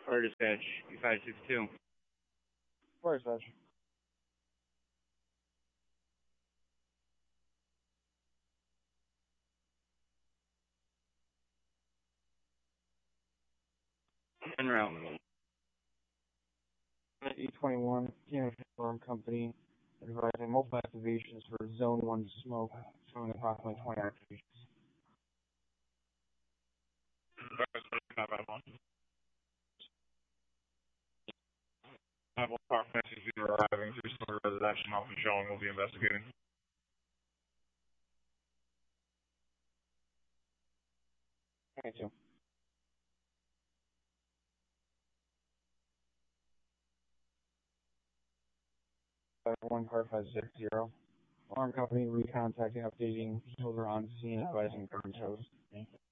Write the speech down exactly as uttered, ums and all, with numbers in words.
Fire dispatch, B five six two. Fire dispatch. En route. E twenty-one, Canada Farm Company, advising multiple activations for Zone one smoke, showing approximately twenty activations. I have one car message you arriving through some residential off and showing we'll be investigating. twenty-two. One car five six zero. Farm Company recontacting, updating, shoulder on scene, advising current shows.